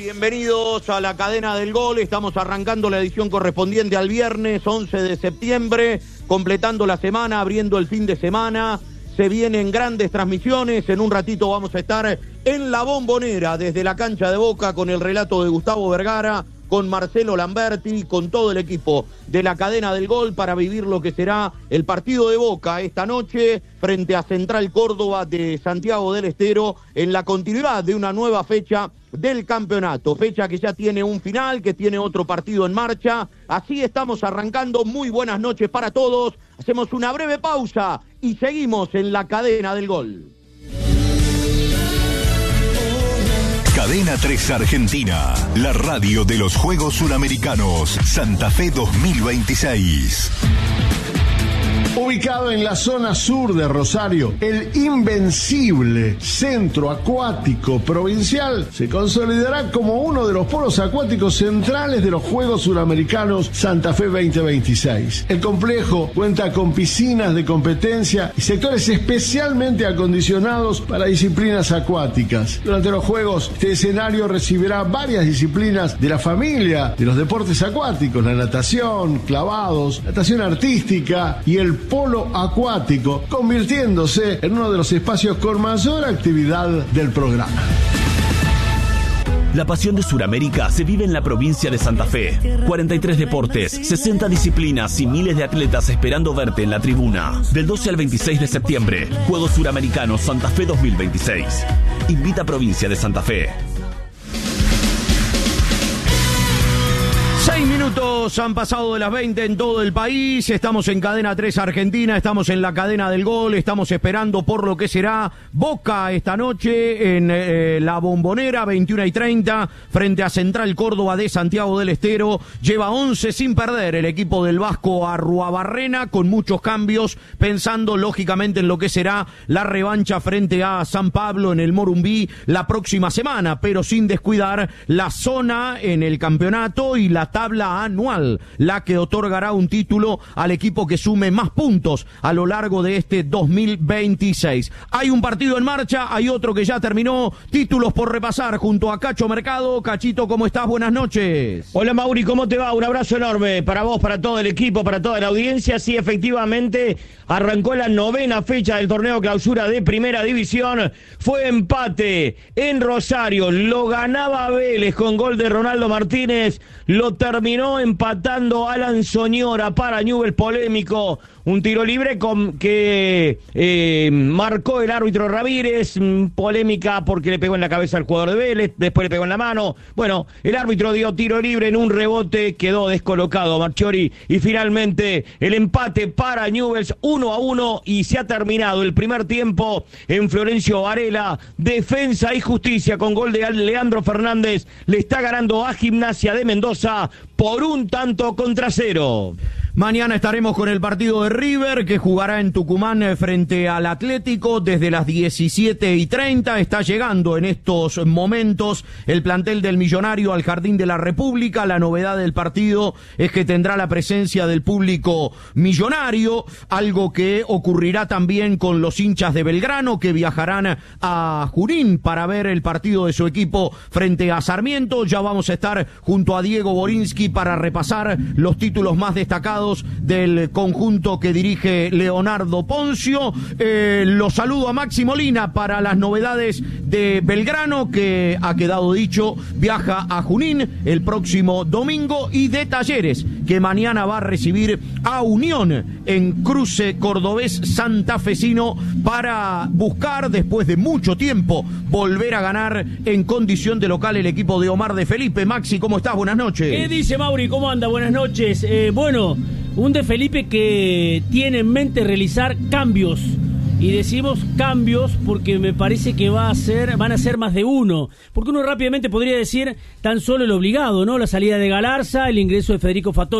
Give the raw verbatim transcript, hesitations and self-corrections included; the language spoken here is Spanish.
Bienvenidos a la cadena del gol. Estamos arrancando la edición correspondiente al viernes once de septiembre, completando la semana, abriendo el fin de semana. Se vienen grandes transmisiones. En un ratito vamos a estar en la Bombonera desde la cancha de Boca con el relato de Gustavo Vergara, con Marcelo Lamberti, con todo el equipo de la cadena del gol para vivir lo que será el partido de Boca esta noche frente a Central Córdoba de Santiago del Estero en la continuidad de una nueva fecha del campeonato, fecha que ya tiene un final, que tiene otro partido en marcha. Así estamos arrancando. Muy buenas noches para todos. Hacemos una breve pausa y seguimos en la cadena del gol. Cadena tres Argentina, la radio de los Juegos Suramericanos Santa Fe dos mil veintiséis. Ubicado en la zona sur de Rosario, el invencible Centro Acuático Provincial se consolidará como uno de los polos acuáticos centrales de los Juegos Suramericanos Santa Fe veinte veintiséis. El complejo cuenta con piscinas de competencia y sectores especialmente acondicionados para disciplinas acuáticas. Durante los Juegos, este escenario recibirá varias disciplinas de la familia de los deportes acuáticos: la natación, clavados, natación artística y el polo acuático, convirtiéndose en uno de los espacios con mayor actividad del programa. La pasión de Sudamérica se vive en la provincia de Santa Fe. cuarenta y tres deportes, sesenta disciplinas y miles de atletas esperando verte en la tribuna. Del doce al veintiséis de septiembre, Juegos Suramericanos Santa Fe dos mil veintiséis. Invita a Provincia de Santa Fe. Seis minutos han pasado de las veinte en todo el país. Estamos en Cadena tres Argentina, estamos en la cadena del gol, estamos esperando por lo que será Boca esta noche en eh, la Bombonera, veintiuna y treinta, frente a Central Córdoba de Santiago del Estero. Lleva once sin perder el equipo del Vasco Arruabarrena, con muchos cambios, pensando lógicamente en lo que será la revancha frente a San Pablo en el Morumbí la próxima semana, pero sin descuidar la zona en el campeonato y la tabla anual, la que otorgará un título al equipo que sume más puntos a lo largo de este dos mil veintiséis. Hay un partido en marcha, hay otro que ya terminó. Títulos por repasar junto a Cacho Mercado. Cachito, ¿cómo estás? Buenas noches. Hola Mauri, ¿cómo te va? Un abrazo enorme para vos, para todo el equipo, para toda la audiencia. Sí, efectivamente, arrancó la novena fecha del torneo clausura de Primera División. Fue empate en Rosario, lo ganaba Vélez con gol de Ronaldo Martínez, lo terminó empatando Alan Soñora para Newell's, polémico. Un tiro libre con que eh, marcó el árbitro Ramírez, polémica porque le pegó en la cabeza al jugador de Vélez, después le pegó en la mano. Bueno, el árbitro dio tiro libre en un rebote, quedó descolocado Marchiori y finalmente el empate para Newell's, uno a uno, y se ha terminado el primer tiempo en Florencio Varela. Defensa y Justicia con gol de Leandro Fernández le está ganando a Gimnasia de Mendoza por un tanto contra cero. Mañana estaremos con el partido de River, que jugará en Tucumán frente al Atlético desde las diecisiete y treinta. Está llegando en estos momentos el plantel del Millonario al Jardín de la República. La novedad del partido es que tendrá la presencia del público millonario, algo que ocurrirá también con los hinchas de Belgrano, que viajarán a Junín para ver el partido de su equipo frente a Sarmiento. Ya vamos a estar junto a Diego Borinsky para repasar los títulos más destacados del conjunto que dirige Leonardo Poncio. Eh, lo saludo a Maxi Molina para las novedades de Belgrano, que ha quedado dicho, viaja a Junín el próximo domingo, y de Talleres, que mañana va a recibir a Unión en cruce cordobés santafesino para buscar, después de mucho tiempo, volver a ganar en condición de local el equipo de Omar de Felipe. Maxi, ¿cómo estás? Buenas noches. ¿Qué dice Mauri? ¿Cómo anda? Buenas noches. Eh, bueno, un de Felipe que tiene en mente realizar cambios. Y decimos cambios porque me parece que va a ser, van a ser más de uno. Porque uno rápidamente podría decir tan solo el obligado, ¿no? La salida de Galarza, el ingreso de Federico Fattori.